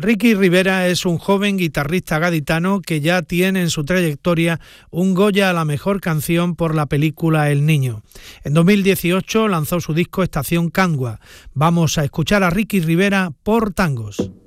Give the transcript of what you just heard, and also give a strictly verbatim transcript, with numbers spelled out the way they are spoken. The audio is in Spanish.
Ricky Rivera es un joven guitarrista gaditano que ya tiene en su trayectoria un Goya a la mejor canción por la película El Niño. En dos mil dieciocho lanzó su disco Estación Cangua. Vamos a escuchar a Ricky Rivera por Tangos.